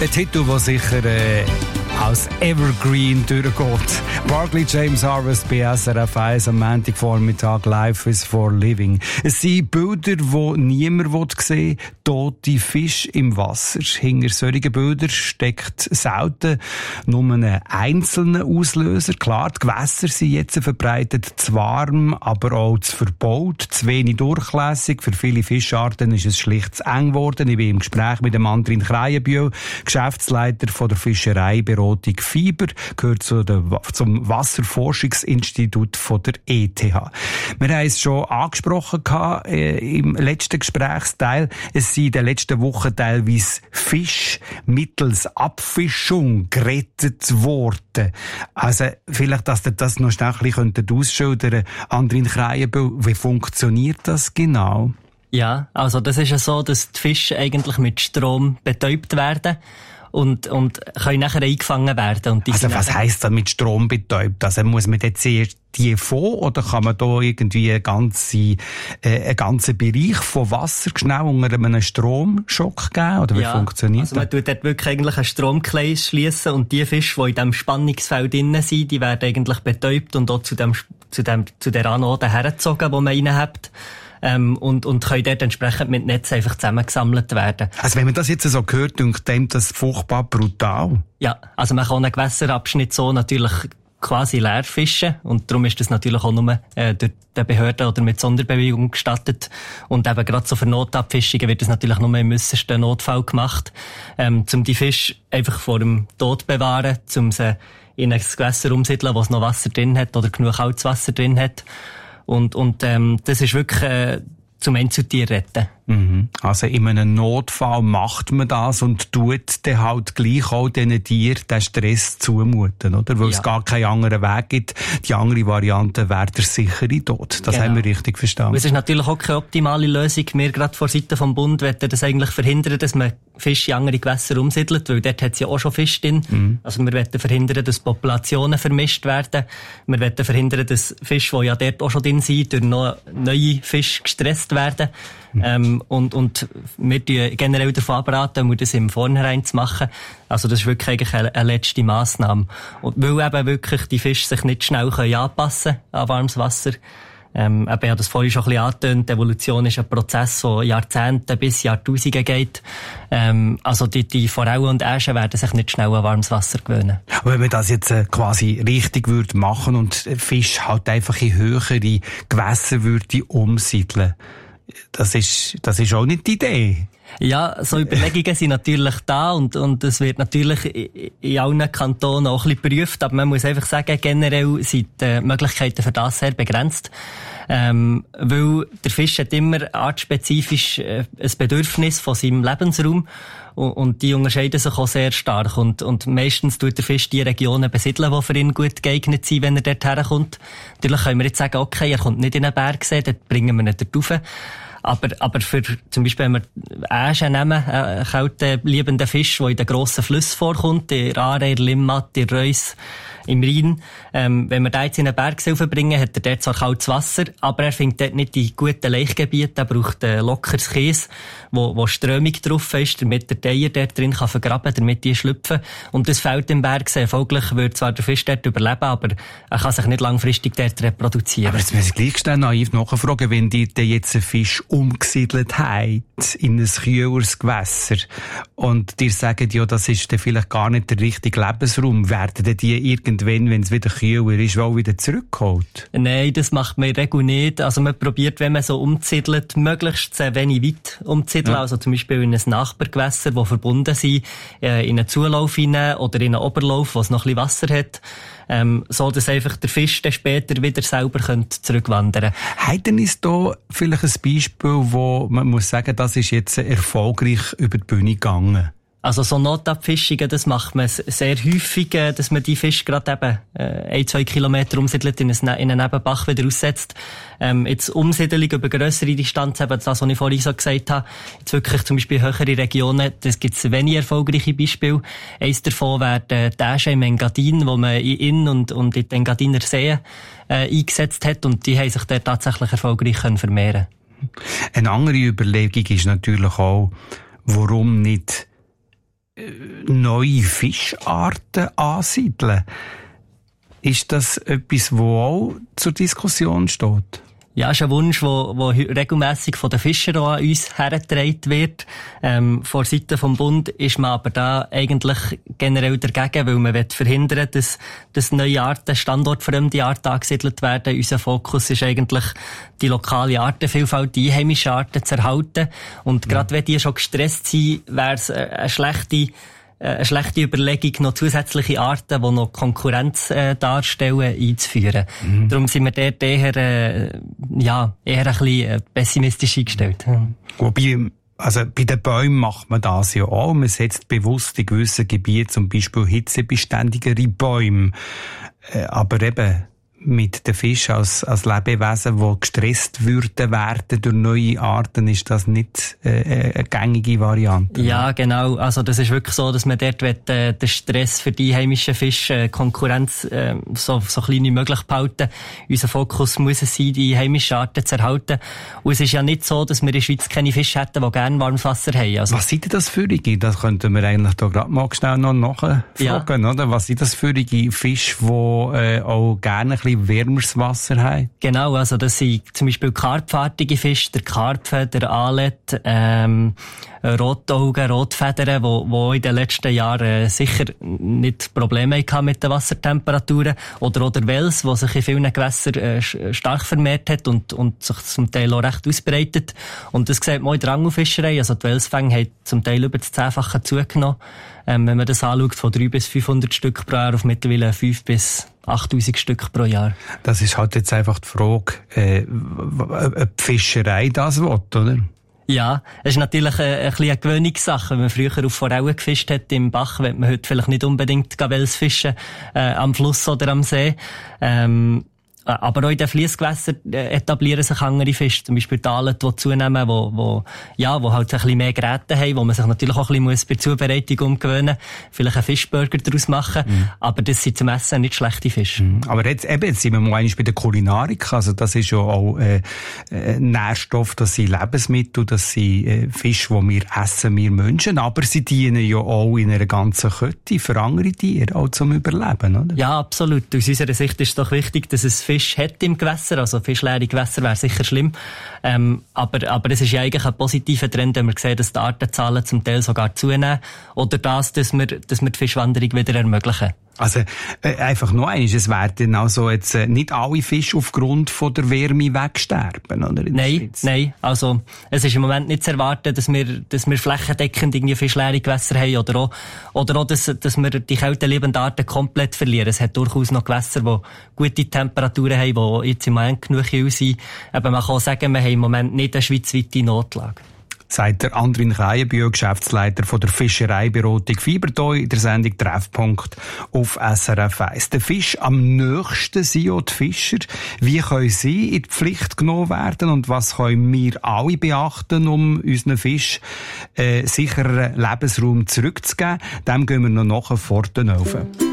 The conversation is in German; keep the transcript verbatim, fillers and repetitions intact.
Ein Titel, der sicher äh, als Evergreen durchgeht. Barclay James Harvest bei S R F eins am Montagvormittag. Life is for living. Es sind Bilder, die niemand sehen will. Tote Fische im Wasser. Hinter solchen Bildern steckt selten nur einen einzelnen Auslöser. Klar, die Gewässer sind jetzt verbreitet, zu warm, aber auch zu verbaut, zu wenig durchlässig. Für viele Fischarten ist es schlicht zu eng geworden. Ich bin im Gespräch mit dem Andrin Kreienbühl, Geschäftsleiter von der Fischereiberatung Fiber, gehört zu der, zum Wasserforschungsinstitut von der E T H. Wir haben es schon angesprochen gehabt, äh, im letzten Gesprächsteil. Es sind in den letzten Wochen teilweise Fische mittels Abfischung gerettet worden. Also vielleicht, dass ihr das noch schnell ein bisschen ausschildern könnt, Andrin Kreienbühl, wie funktioniert das genau? Ja, also das ist ja so, dass die Fische eigentlich mit Strom betäubt werden und, und können nachher eingefangen werden. Und die also was heisst das mit Strom betäubt? Also muss man jetzt zuerst die von oder kann man da irgendwie einen ganzen, äh, einen ganzen Bereich von Wasser schnell unter einem Stromschock geben? Oder wie ja, funktioniert also das? Man tut dort wirklich eigentlich einen Stromkreis schliessen und die Fische, die in diesem Spannungsfeld drin sind, die werden eigentlich betäubt und auch zu dem, zu dem, zu der Anode hergezogen, die man reinhabt. Ähm, und, und können dort entsprechend mit Netz einfach zusammengesammelt werden. Also wenn man das jetzt so hört, denkt dem das furchtbar brutal. Ja, also man kann einen Gewässerabschnitt so natürlich quasi leer fischen und darum ist das natürlich auch nur äh, durch die Behörden oder mit Sonderbewilligung gestattet und eben gerade so für Notabfischungen wird das natürlich nur im äussersten Notfall gemacht, ähm, um die Fische einfach vor dem Tod bewahren, um sie in ein Gewässer umsiedeln, wo es noch Wasser drin hat oder genug kaltes Wasser drin hat. Und, und ähm, das ist wirklich äh, zum Einzeltier retten. Mhm. Also in einem Notfall macht man das und tut dann halt gleich auch diesen Tieren den Stress zumuten, oder? Weil ja. es gar keinen anderen Weg gibt. Die andere Variante wäre der sichere Tod. Das genau. haben wir richtig verstanden. Es ist natürlich auch keine optimale Lösung. Wir gerade von Seiten vom Bund wollen das eigentlich verhindern, dass man Fische in andere Gewässer umsiedelt, weil dort hat es ja auch schon Fische drin. Mhm. Also wir wollen verhindern, dass Populationen vermischt werden. Wir wollen verhindern, dass Fische, die ja dort auch schon drin sind, durch noch neue Fische gestresst werden. Mhm. Ähm, und, und wir tun generell davon abraten, um das im Vornherein zu machen. Also das ist wirklich eigentlich eine, eine letzte Massnahme. Und weil eben wirklich die Fische sich nicht schnell können anpassen an warmes Wasser. Ähm, ich habe das vorhin schon ein bisschen angetönt. Die Evolution ist ein Prozess, der Jahrzehnte bis Jahrtausende geht. Ähm, also die, die Forellen und Äschen werden sich nicht schnell an warmes Wasser gewöhnen. Aber wenn man das jetzt äh, quasi richtig würde machen und Fisch halt einfach in höhere Gewässer würde umsiedeln, das ist, das ist auch nicht die Idee. Ja, so Überlegungen sind natürlich da und, und es wird natürlich in allen Kantonen auch ein bisschen geprüft, aber man muss einfach sagen, generell sind die Möglichkeiten für das sehr begrenzt. Ähm, weil der Fisch hat immer artspezifisch äh, ein Bedürfnis von seinem Lebensraum und, und die unterscheiden sich auch sehr stark und, und meistens tut der Fisch die Regionen besiedeln, die für ihn gut geeignet sind, wenn er dort herkommt. Natürlich können wir jetzt sagen, okay, er kommt nicht in einen Berg sehen, dort bringen wir ihn dort rauf. Aber, aber für, zum Beispiel, wenn wir Äschen nehmen, einen kalten, liebenden Fisch, der in den grossen Flüssen vorkommt, in Aare, in Limmat, in Reuss, im Rhein, ähm, wenn wir den jetzt in einen Bergsee bringen, hat er dort zwar kaltes Wasser, aber er findet dort nicht die guten Laichgebiete, er braucht ein lockeres Kies, wo, wo Strömung drauf ist, damit der Teier dort drin kann vergraben, damit die schlüpfen. Und das fehlt im Bergsee. Folglich würde zwar der Fisch dort überleben, aber er kann sich nicht langfristig dort reproduzieren. Aber jetzt muss ich gleich schnell naiv nachfragen, wenn die jetzt einen Fisch umgesiedelt haben in ein kühleres Gewässer und dir sagen, ja, das ist dann vielleicht gar nicht der richtige Lebensraum, werden die irgendwann, wenn es wieder kühler ist, auch wieder zurückgeholt? Nein, das macht man in der Regel nicht. Also man probiert, wenn man so umsiedelt, möglichst sehr wenig weit umzusiedeln, ja. Also zum Beispiel in ein Nachbargewässer, die verbunden sind, in einen Zulauf hinein oder in einen Oberlauf, wo es noch ein bisschen Wasser hat. Ähm, so dass einfach der Fisch dann später wieder selber zurückwandern könnte. Haben Sie da vielleicht ein Beispiel, wo man muss sagen, das ist jetzt erfolgreich über die Bühne gegangen? Also so Notabfischungen, das macht man sehr häufig, dass man die Fische gerade eben äh, ein, zwei Kilometer umsiedelt, in einen, in einen Nebenbach wieder aussetzt. Ähm, jetzt Umsiedelung über grössere Distanz, eben das, was ich vorhin so gesagt habe, jetzt wirklich zum Beispiel höhere Regionen, das gibt es wenig erfolgreiche Beispiele. Eins davon wäre der Äschen im Engadin, wo man in Inn und, und in den Engadiner Seen äh, eingesetzt hat und die haben sich dort tatsächlich erfolgreich können vermehren. Eine andere Überlegung ist natürlich auch, warum nicht neue Fischarten ansiedeln. Ist das etwas, was auch zur Diskussion steht? Ja, ist ein Wunsch, der regelmässig von den Fischern auch an uns hergetragen wird. Ähm, von Seiten vom Bund ist man aber da eigentlich generell dagegen, weil man will verhindern, dass, dass neue Arten, standortfremde Arten angesiedelt werden. Unser Fokus ist eigentlich, die lokale Artenvielfalt, die einheimischen Arten zu erhalten. Und ja. gerade wenn die schon gestresst sind, wäre es eine schlechte eine schlechte Überlegung, noch zusätzliche Arten, die noch Konkurrenz äh, darstellen, einzuführen. Mhm. Darum sind wir dort eher, äh, ja, eher ein bisschen pessimistisch eingestellt. Mhm. Wobei, also bei den Bäumen macht man das ja auch. Man setzt bewusst in gewissen Gebieten zum Beispiel hitzebeständigere Bäume. Äh, aber eben, mit den Fischen als, als Lebewesen, die gestresst würden werden durch neue Arten, ist das nicht äh, eine gängige Variante. Ja, genau. Also das ist wirklich so, dass man dort will, äh, den Stress für die heimischen Fische, äh, Konkurrenz äh, so, so klein wie möglich behalten. Unser Fokus muss es sein, die heimischen Arten zu erhalten. Und es ist ja nicht so, dass wir in der Schweiz keine Fische hätten, die gerne warmes Wasser haben. Also, was sind das für die? Das könnten wir eigentlich da gerade mal schnell noch nachfragen, ja. oder? Was sind das für die Fische, die äh, auch gerne ein bisschen wärmeres Wasser haben? Genau, also das sind zum Beispiel karpfartige Fische, der Karpfen, der Alet, ähm, Rotaugen, Rotfedern, wo, wo in den letzten Jahren äh, sicher nicht Probleme hatten mit den Wassertemperaturen. Oder auch der Wels, der sich in vielen Gewässern äh, stark vermehrt hat und, und sich zum Teil auch recht ausbreitet. Und das sieht man auch in der Angelfischerei. Also die Welsfänge haben zum Teil über das Zehnfache zugenommen. Ähm, wenn man das anschaut, von dreihundert bis fünfhundert Stück pro Jahr auf mittlerweile fünftausend bis achttausend Stück pro Jahr. Das ist halt jetzt einfach die Frage, äh, ob die Fischerei das will, oder? Ja, es ist natürlich ein, ein bisschen eine Gewöhnungssache. Wenn man früher auf Forellen gefischt hat im Bach, will man heute vielleicht nicht unbedingt Wels fischen, äh, am Fluss oder am See. Ähm, aber auch in den Fliessgewässern etablieren sich andere Fische, zum Beispiel die Alet, die zunehmen, wo, wo, ja, wo halt ein bisschen mehr Geräte haben, wo man sich natürlich auch ein bisschen muss bei der Zubereitung umgewöhnen muss, vielleicht einen Fischburger daraus machen, mhm. aber das sind zum Essen nicht schlechte Fische. Mhm. Aber jetzt, eben, jetzt sind wir mal bei der Kulinarik, also das ist ja auch äh, Nährstoff, das sind Lebensmittel, das sind äh, Fische, die wir essen, wir Menschen, aber sie dienen ja auch in einer ganzen Kette für andere Tiere, auch zum Überleben, oder? Ja, absolut. Aus unserer Sicht ist es doch wichtig, dass es Fisch hat im Gewässer, also fischleere Gewässer wäre sicher schlimm, ähm, aber, aber es ist ja eigentlich ein positiver Trend, wenn wir sehen, dass die Artenzahlen zum Teil sogar zunehmen, oder das, dass wir, dass wir die Fischwanderung wieder ermöglichen. Also, äh, einfach noch eins, es werden also jetzt äh, nicht alle Fische aufgrund von der Wärme wegsterben, oder? Nein, nein, also, es ist im Moment nicht zu erwarten, dass wir, dass wir flächendeckend irgendwie fischleere Gewässer haben, oder auch, oder auch, dass, dass wir die kälteliebenden Arten komplett verlieren. Es hat durchaus noch Gewässer, die gute Temperaturen haben, die jetzt im Moment genug kühl sind. Aber man kann sagen, wir haben im Moment nicht eine schweizweite Notlage. Sagt der Andrin Kreienbühl, Geschäftsleiter von der Fischereiberatung Fibertoi in der Sendung Treffpunkt auf S R F eins. Der Fisch am nächsten sind auch die Fischer. Wie können sie in die Pflicht genommen werden und was können wir alle beachten, um unseren Fisch äh, sicheren Lebensraum zurückzugeben? Dem gehen wir noch nachher vor den Ofen.